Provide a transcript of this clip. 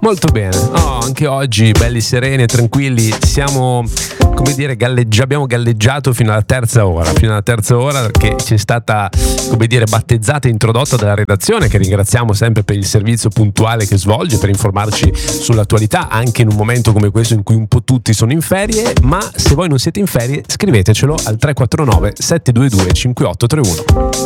Molto bene, anche oggi belli sereni e tranquilli, siamo, come dire, abbiamo galleggiato fino alla terza ora che ci è stata, come dire, battezzata e introdotta dalla redazione, che ringraziamo sempre per il servizio puntuale che svolge, per informarci sull'attualità, anche in un momento come questo in cui un po' tutti sono in ferie, ma se voi non siete in ferie scrivetecelo al 349 722 5831.